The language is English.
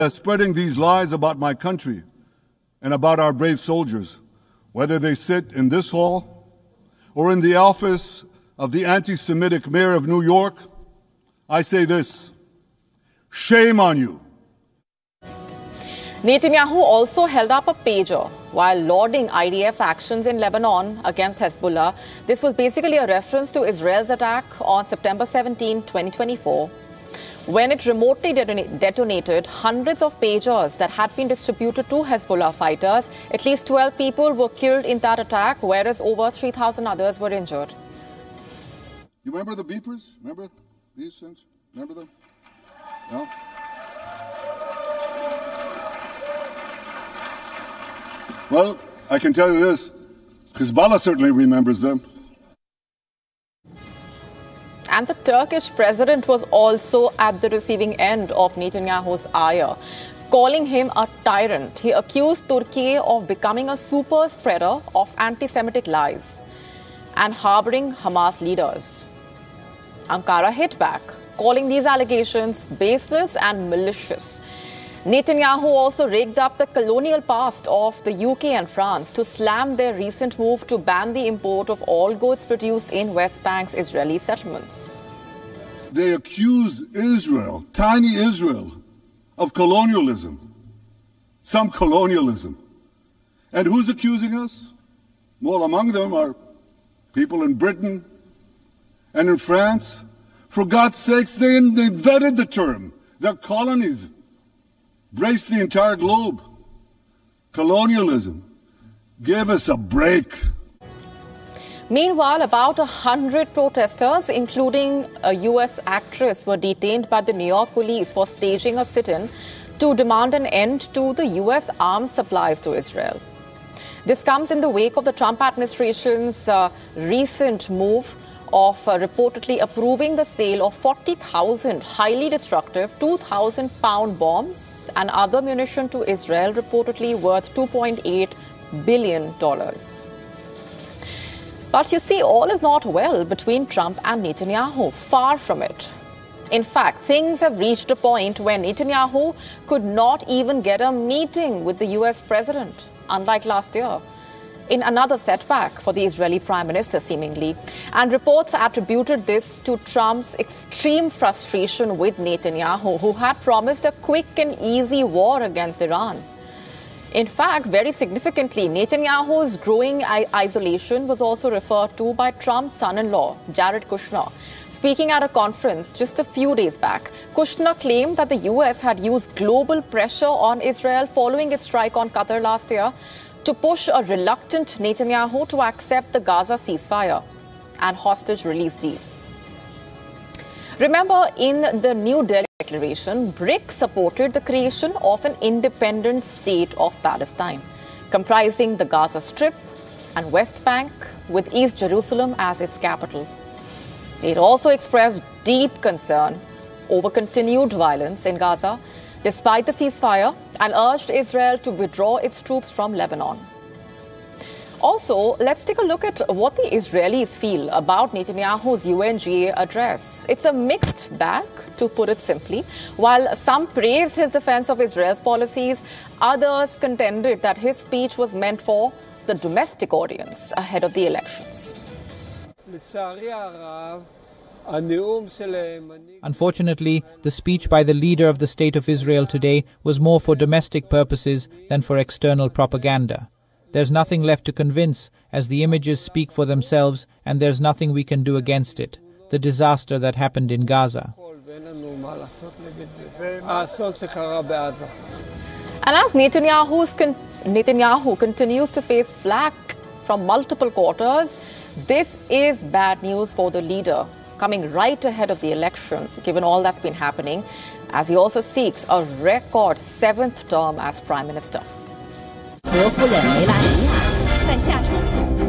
spreading these lies about my country and about our brave soldiers, whether they sit in this hall or in the office of the anti-Semitic mayor of New York, I say this: shame on you. Netanyahu also held up a pager while lauding IDF's actions in Lebanon against Hezbollah. This was basically a reference to Israel's attack on September 17, 2024, when it remotely detonated hundreds of pagers that had been distributed to Hezbollah fighters. At least 12 people were killed in that attack, whereas over 3,000 others were injured. You remember the beepers? Remember these things? Remember them? No? Well, I can tell you this: Hezbollah certainly remembers them. And the Turkish president was also at the receiving end of Netanyahu's ire, calling him a tyrant. He accused Turkey of becoming a super spreader of anti-Semitic lies and harboring Hamas leaders. Ankara hit back, calling these allegations baseless and malicious. Netanyahu also rigged up the colonial past of the UK and France to slam their recent move to ban the import of all goods produced in West Bank's Israeli settlements. They accuse Israel, tiny Israel, of colonialism, some colonialism. And who's accusing us? Well, among them are people in Britain and in France. For God's sakes, they vetted the term. They're colonies. Brace the entire globe. Colonialism. Give us a break. Meanwhile, about 100 protesters, including a U.S. actress, were detained by the New York police for staging a sit-in to demand an end to the U.S. arms supplies to Israel. This comes in the wake of the Trump administration's recent move of reportedly approving the sale of 40,000 highly destructive 2,000-pound bombs and other munition to Israel, reportedly worth $2.8 billion. But you see, all is not well between Trump and Netanyahu. Far from it. In fact, things have reached a point where Netanyahu could not even get a meeting with the U.S. president, unlike last year, in another setback for the Israeli Prime Minister, seemingly. And reports attributed this to Trump's extreme frustration with Netanyahu, who had promised a quick and easy war against Iran. In fact, very significantly, Netanyahu's growing isolation was also referred to by Trump's son-in-law, Jared Kushner. Speaking at a conference just a few days back, Kushner claimed that the U.S. had used global pressure on Israel following its strike on Qatar last year to push a reluctant Netanyahu to accept the Gaza ceasefire and hostage release deal. Remember, in the New Delhi Declaration, BRICS supported the creation of an independent state of Palestine, comprising the Gaza Strip and West Bank, with East Jerusalem as its capital. It also expressed deep concern over continued violence in Gaza, despite the ceasefire, and urged Israel to withdraw its troops from Lebanon. Also, let's take a look at what the Israelis feel about Netanyahu's UNGA address. It's a mixed bag, to put it simply. While some praised his defense of Israel's policies, others contended that his speech was meant for the domestic audience ahead of the elections. Unfortunately, the speech by the leader of the State of Israel today was more for domestic purposes than for external propaganda. There's nothing left to convince, as the images speak for themselves, and there's nothing we can do against it. The disaster that happened in Gaza. And as Netanyahu continues to face flack from multiple quarters, this is bad news for the leader, coming right ahead of the election, given all that's been happening, as he also seeks a record 7th term as Prime Minister. 和夫人梅兰妮亚在下场。